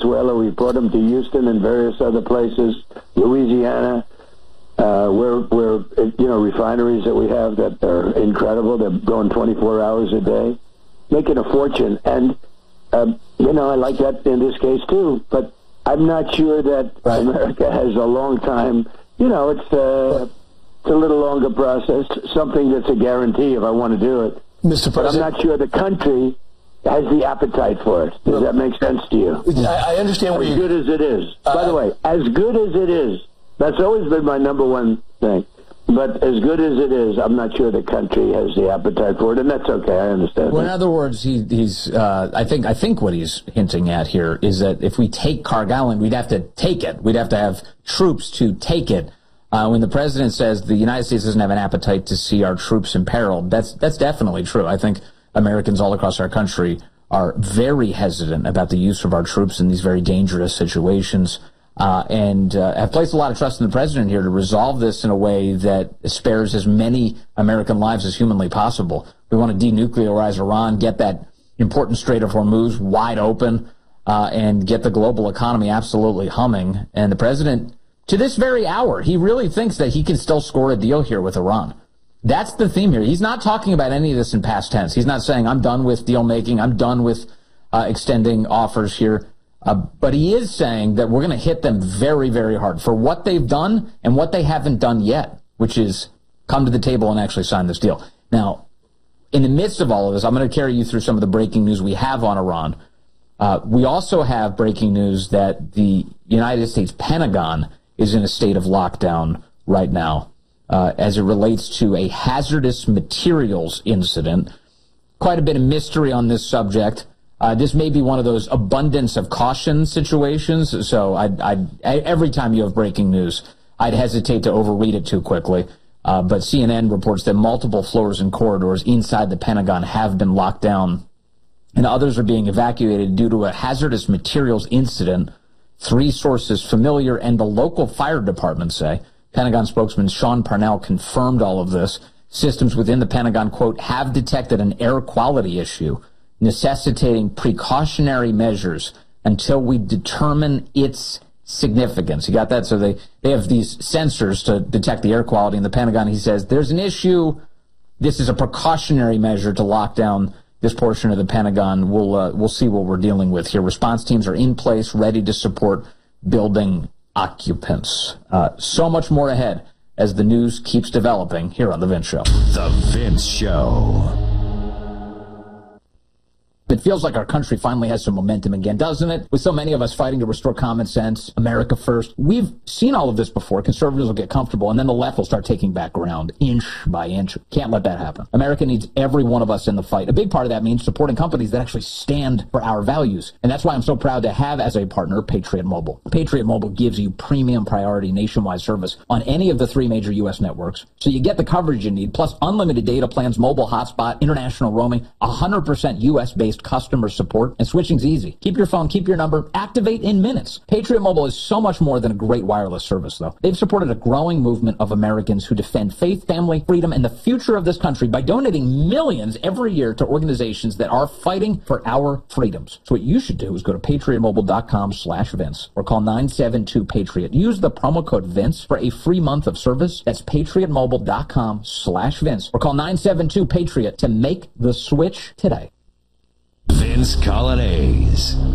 Venezuela. We brought them to Houston and various other places, Louisiana, where refineries that we have that are incredible. They're going 24 hours a day, making a fortune. And, I like that in this case, too. But I'm not sure that America has a long time. It's a little longer process, something that's a guarantee if I want to do it. Mr. President, but I'm not sure the country has the appetite for it. Does that make sense to you? I understand what as good as it is. By the way, as good as it is, that's always been my number one thing. But as good as it is, I'm not sure the country has the appetite for it, and that's okay. I understand. Well, in other words, he's. I think what he's hinting at here is that if we take Cargill, we'd have to take it. We'd have to have troops to take it. When the president says the United States doesn't have an appetite to see our troops imperiled, that's definitely true. I think Americans all across our country are very hesitant about the use of our troops in these very dangerous situations. And have placed a lot of trust in the president here to resolve this in a way that spares as many American lives as humanly possible. We want to denuclearize Iran, get that important Strait of Hormuz wide open, and get the global economy absolutely humming. And the president, to this very hour, he really thinks that he can still score a deal here with Iran. That's the theme here. He's not talking about any of this in past tense. He's not saying, I'm done with deal making, I'm done with extending offers here. But he is saying that we're going to hit them very, very hard for what they've done and what they haven't done yet, which is come to the table and actually sign this deal. Now, in the midst of all of this, I'm going to carry you through some of the breaking news we have on Iran. We also have breaking news that the United States Pentagon is in a state of lockdown right now as it relates to a hazardous materials incident. Quite a bit of mystery on this subject. This may be one of those abundance of caution situations, so every time you have breaking news, I'd hesitate to overread it too quickly. But CNN reports that multiple floors and corridors inside the Pentagon have been locked down, and others are being evacuated due to a hazardous materials incident. 3 sources familiar and the local fire department say. Pentagon spokesman Sean Parnell confirmed all of this. Systems within the Pentagon, quote, have detected an air quality issue necessitating precautionary measures until we determine its significance. You got that? So they have these sensors to detect the air quality in the Pentagon. He says there's an issue. This is a precautionary measure to lock down this portion of the Pentagon. We'll see what we're dealing with here. Response teams are in place, ready to support building occupants. So much more ahead as the news keeps developing here on The Vince Show. The Vince Show. It feels like our country finally has some momentum again, doesn't it? With so many of us fighting to restore common sense, America first. We've seen all of this before. Conservatives will get comfortable, and then the left will start taking back ground, inch by inch. Can't let that happen. America needs every one of us in the fight. A big part of that means supporting companies that actually stand for our values. And that's why I'm so proud to have as a partner Patriot Mobile. Patriot Mobile gives you premium priority nationwide service on any of the 3 major U.S. networks. So you get the coverage you need, plus unlimited data plans, mobile hotspot, international roaming, 100% U.S.-based customer support, and switching's easy. Keep your phone, keep your number, activate in minutes. Patriot Mobile is so much more than a great wireless service, though. They've supported a growing movement of Americans who defend faith, family, freedom, and the future of this country by donating millions every year to organizations that are fighting for our freedoms. So what you should do is go to patriotmobile.com/Vince or call 972-PATRIOT. Use the promo code Vince for a free month of service. That's patriotmobile.com/Vince or call 972-PATRIOT to make the switch today. Vince Coglianese.